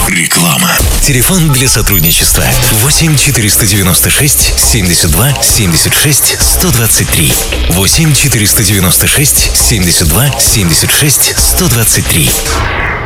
Реклама. Телефон для сотрудничества 8 496 72 76 123. 8 496 72 76 123.